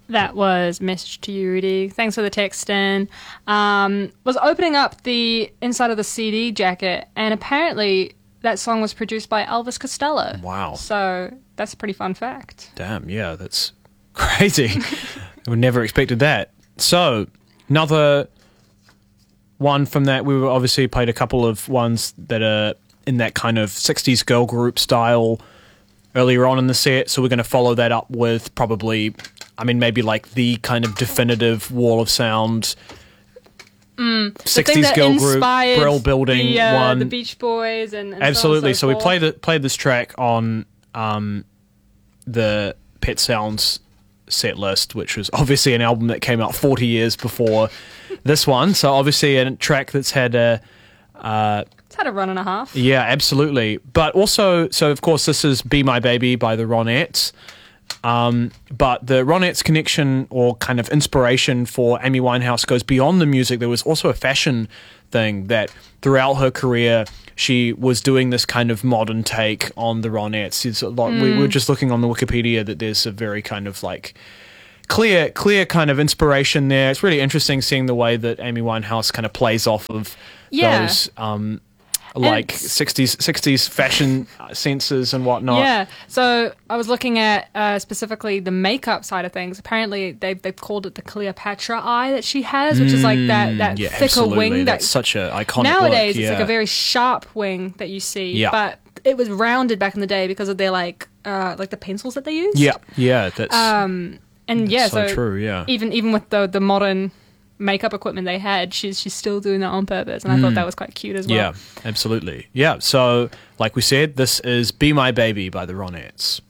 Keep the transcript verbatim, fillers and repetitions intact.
That was Message to You, Rudy. Thanks for the text in. Um, was opening up the inside of the C D jacket, and apparently that song was produced by Elvis Costello. Wow. So that's a pretty fun fact. Damn, yeah, that's crazy. I would never expected that. So, another one from that, we were obviously played a couple of ones that are in that kind of sixties girl group style earlier on in the set, so we're going to follow that up with probably, I mean, maybe like the kind of definitive wall of sound mm, sixties girl group, Brill Building the, uh, one. The Beach Boys and, and Absolutely. So, so, on we so played it, played this track on um, the Pet Sounds set list, which was obviously an album that came out forty years before this one. So obviously a track that's had a... Uh, it's had a run and a half. Yeah, absolutely. But also, so of course this is Be My Baby by the Ronettes. Um, but the Ronettes connection or kind of inspiration for Amy Winehouse goes beyond the music. There was also a fashion thing that throughout her career she was doing this kind of modern take on the Ronettes. It's a lot, mm. we were just looking on the Wikipedia that there's a very kind of like clear clear kind of inspiration there. It's really interesting seeing the way that Amy Winehouse kind of plays off of yeah. those um, like sixties sixties fashion senses and whatnot. Yeah. So I was looking at uh, specifically the makeup side of things. Apparently they've, they've called it the Cleopatra eye that she has, which mm, is like that, that yeah, thicker absolutely. wing. That's that, such an iconic nowadays look, yeah. it's like a very sharp wing that you see. Yeah. But it was rounded back in the day because of their like uh, like the pencils that they used. Yeah. Yeah. That's, um, and that's yeah, so, so true. Yeah. Even even with the the modern makeup equipment they had, she's she's still doing that on purpose, and I mm. thought that was quite cute as well. Yeah, absolutely. Yeah, so like we said, this is Be My Baby by the Ronettes.